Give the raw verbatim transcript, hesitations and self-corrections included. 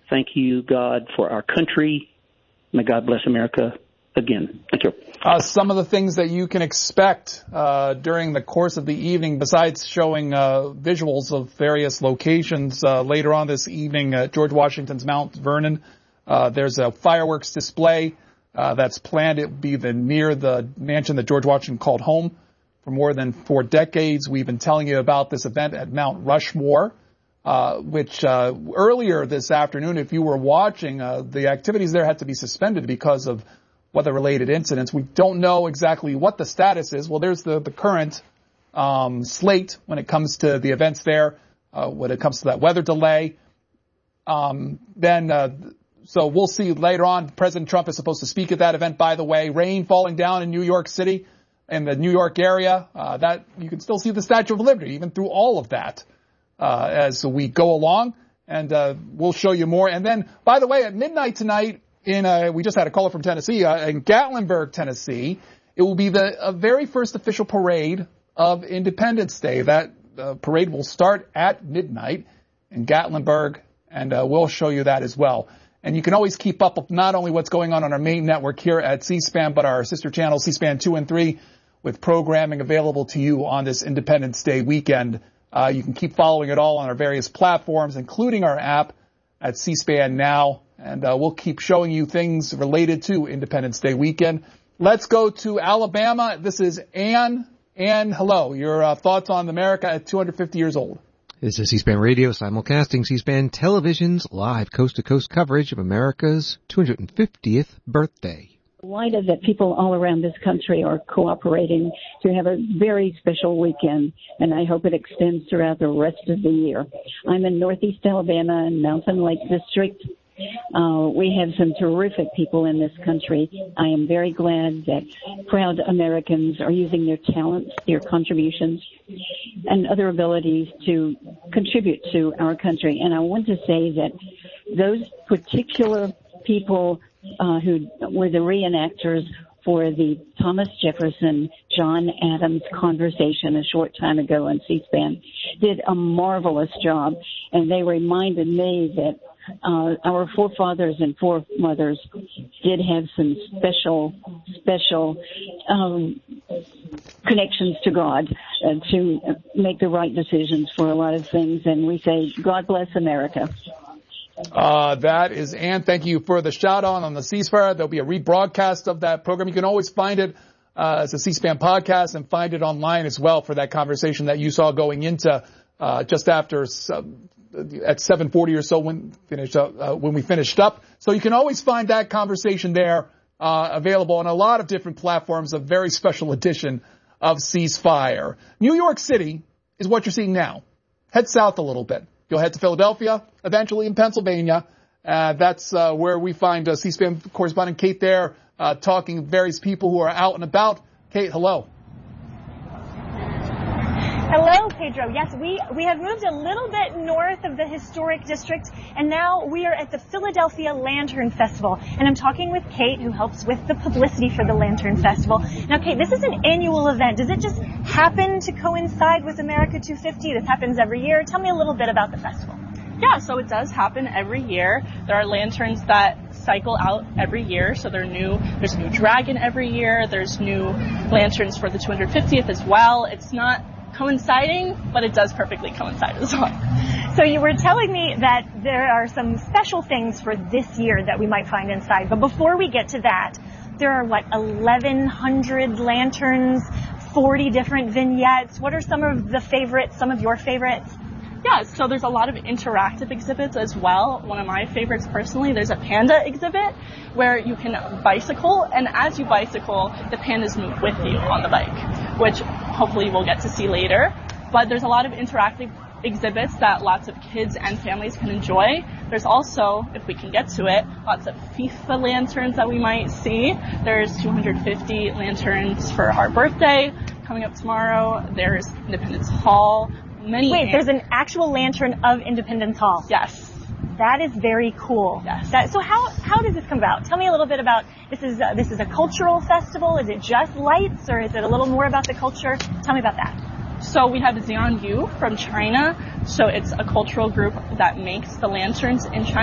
Thank you, God, for our country. May God bless America again. Thank you. Uh, some of the things that you can expect uh, during the course of the evening, besides showing uh, visuals of various locations uh, later on this evening at George Washington's Mount Vernon, uh, there's a fireworks display uh, that's planned. It will be the, near the mansion that George Washington called home for more than four decades. We've been telling you about this event at Mount Rushmore, uh, which uh, earlier this afternoon, if you were watching, uh, the activities there had to be suspended because of weather-related incidents. We don't know exactly what the status is. Well, there's the, the current um, slate when it comes to the events there, uh, when it comes to that weather delay. Um, then, uh, so we'll see later on. President Trump is supposed to speak at that event, by the way. Rain falling down in New York City, in the New York area. Uh, that you can still see the Statue of Liberty, even through all of that, uh, as we go along. And uh, we'll show you more. And then, by the way, at midnight tonight, In uh, we just had a caller from Tennessee, uh, in Gatlinburg, Tennessee, it will be the uh, very first official parade of Independence Day. That uh, parade will start at midnight in Gatlinburg, and uh, we'll show you that as well. And you can always keep up with not only what's going on on our main network here at C-SPAN, but our sister channels, C-SPAN two and three, with programming available to you on this Independence Day weekend. Uh, you can keep following it all on our various platforms, including our app at C-SPAN Now. And uh, we'll keep showing you things related to Independence Day weekend. Let's go to Alabama. This is Ann. Ann, hello. Your uh, thoughts on America at two hundred fifty years old. This is C-SPAN Radio, simulcasting C-SPAN Television's live coast-to-coast coverage of America's two hundred fiftieth birthday. Delighted that people all around this country are cooperating to have a very special weekend, and I hope it extends throughout the rest of the year. I'm in Northeast Alabama in Mountain Lake District. Uh, we have some terrific people in this country. I am very glad that proud Americans are using their talents, their contributions, and other abilities to contribute to our country. And I want to say that those particular people uh, who were the reenactors for the Thomas Jefferson, John Adams conversation a short time ago on C-SPAN did a marvelous job, and they reminded me that Uh, our forefathers and foremothers did have some special, special um, connections to God uh, to make the right decisions for a lot of things. And we say, God bless America. Uh, that is Ann. Thank you for the shout out on the ceasefire. There'll be a rebroadcast of that program. You can always find it uh, as a C-SPAN podcast and find it online as well for that conversation that you saw going into uh, just after uh, at seven forty or so when finished up, uh, when we finished up. So you can always find that conversation there uh, available on a lot of different platforms, a very special edition of Ceasefire. New York City is what you're seeing now. Head south a little bit. You'll head to Philadelphia, eventually in Pennsylvania. Uh, that's uh, where we find uh, C-SPAN correspondent Kate there uh, talking to various people who are out and about. Kate, hello. Hello, Pedro. Yes, we, we have moved a little bit north of the historic district, and now we are at the Philadelphia Lantern Festival. And I'm talking with Kate, who helps with the publicity for the Lantern Festival. Now, Kate, this is an annual event. Does it just happen to coincide with America two fifty? This happens every year. Tell me a little bit about the festival. Yeah, so it does happen every year. There are lanterns that cycle out every year, so they're new. There's a new dragon every year. There's new lanterns for the two hundred fiftieth as well. It's not coinciding, but it does perfectly coincide as well. So you were telling me that there are some special things for this year that we might find inside. But before we get to that, there are, what, eleven hundred lanterns, forty different vignettes. What are some of the favorites, some of your favorites? Yeah, so there's a lot of interactive exhibits as well. One of my favorites personally, there's a panda exhibit where you can bicycle, and as you bicycle, the pandas move with you on the bike, which hopefully we'll get to see later. But there's a lot of interactive exhibits that lots of kids and families can enjoy. There's also, if we can get to it, lots of FIFA lanterns that we might see. There's two hundred fifty lanterns for our birthday coming up tomorrow. There's Independence Hall. Many Wait, there's an actual lantern of Independence Hall. Yes. That is very cool. Yes. That, so how how does this come about? Tell me a little bit about this. Is uh, this is a cultural festival? Is it just lights, or is it a little more about the culture? Tell me about that. So we have Xian Yu from China. So it's a cultural group that makes the lanterns in China.